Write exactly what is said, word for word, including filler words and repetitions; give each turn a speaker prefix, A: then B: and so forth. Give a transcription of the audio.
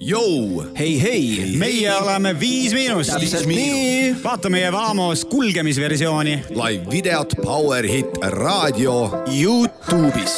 A: Jou!
B: Hei, hei!
C: Meie oleme Viis Miinust.
A: Täpselt nii.
C: Vaata meie Vamos kulgemisversiooni.
A: Live videot Power Hit raadio
B: YouTube'is.